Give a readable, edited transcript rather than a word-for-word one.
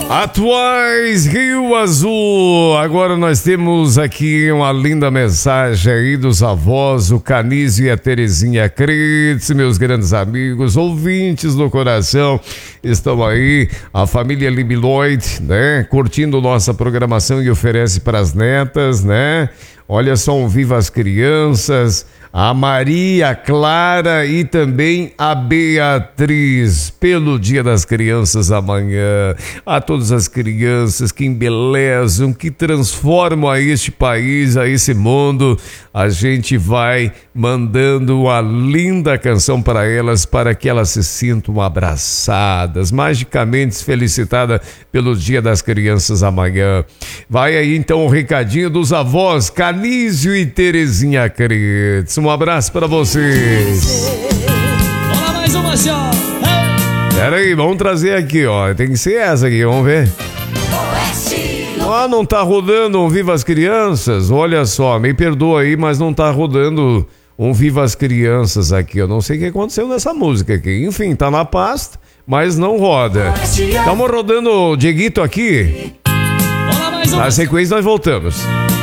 Atuais Rio Azul. Agora nós temos aqui uma linda mensagem aí dos avós, o Canísio e a Terezinha Cretz, meus grandes amigos, ouvintes do coração, estão aí, a família Libiloid, né, curtindo nossa programação e oferece para as netas, né? Olha só, um Viva as Crianças, a Maria Clara e também a Beatriz, pelo Dia das Crianças amanhã. A todas as crianças que embelezam, que transformam a este país, a esse mundo, a gente vai mandando uma linda canção para elas, para que elas se sintam abraçadas, magicamente felicitadas pelo Dia das Crianças amanhã. Vai aí então o recadinho dos avós, Canísio e Terezinha Cretz. Um abraço para vocês. Olá, mais uma só. Pera aí, vamos trazer aqui, ó. Tem que ser essa aqui, vamos ver. Ah, não tá rodando um Viva as Crianças? Olha só, me perdoa aí, mas não tá rodando um Viva as Crianças aqui. Eu não sei o que aconteceu nessa música aqui. Enfim, tá na pasta, mas não roda. Estamos rodando o Dieguito aqui. Olá, mais uma. Na sequência nós voltamos.